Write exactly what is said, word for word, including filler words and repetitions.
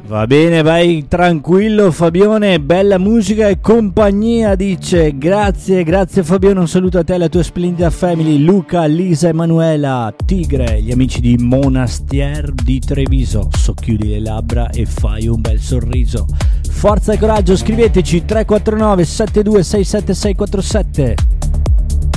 Va bene, vai tranquillo Fabione, bella musica e compagnia, dice. Grazie, grazie Fabione, un saluto a te e alla tua splendida family, Luca, Lisa, Emanuela, Tigre, gli amici di Monastier di Treviso. Socchiudi le labbra e fai un bel sorriso. Forza e coraggio, scriveteci tre quattro nove sette due sei sette sei quattro sette.